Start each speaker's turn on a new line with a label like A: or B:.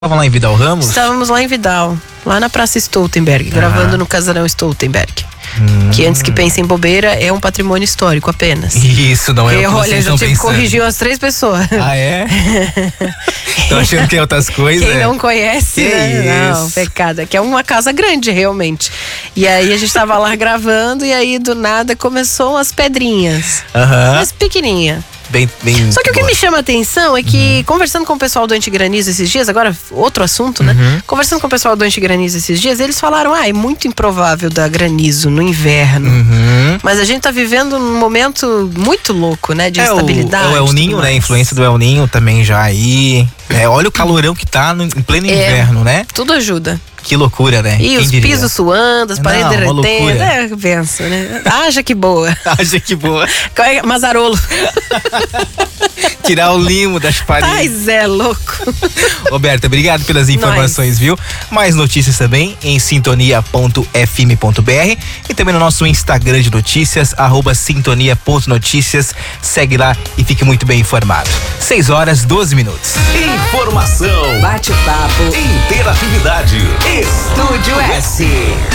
A: Estavam lá em Vidal Ramos?
B: Estávamos lá em Vidal, lá na Praça Stoltenberg, gravando no Casarão Stoltenberg. Que antes que pense em bobeira, é um patrimônio histórico apenas.
A: Isso, não é o que
B: Olha,
A: vocês
B: eu já
A: estão
B: tive que
A: pensando.
B: corrigir umas 3 pessoas.
A: Ah, é? Estão achando que é outras coisas?
B: Quem não conhece,
A: Que
B: né? Não,
A: isso?
B: pecado. Que é uma casa grande, realmente. E aí a gente tava lá gravando e aí do nada começou umas pedrinhas.
A: Aham.
B: Mas pequenininha.
A: Bem.
B: Só que o que me chama a atenção é que, conversando com o pessoal do Antigranizo esses dias, agora outro assunto, né? Conversando com o pessoal do Antigranizo esses dias, eles falaram, é muito improvável dar granizo no inverno. Mas a gente tá vivendo um momento muito louco, né? De instabilidade.
A: O El Ninho, né? A influência do El Ninho também já aí. Olha o calorão que tá em pleno inverno, né?
B: Tudo ajuda.
A: Que loucura, né?
B: E
A: Quem
B: os
A: diria?
B: pisos suando, as paredes
A: Não, uma
B: derretendo.
A: loucura.
B: Penso, né? Haja que boa.
A: Acha que boa.
B: Mazarolo.
A: Tirar o limo das paredes.
B: Ai, Zé, louco.
A: Roberta, obrigado pelas informações, viu? Mais notícias também em sintonia.fm.br e também no nosso Instagram de notícias, @sintonia.noticias. Segue lá e fique muito bem informado. 6h12.
C: Informação,
D: Bate-papo,
C: interatividade. Estúdio S.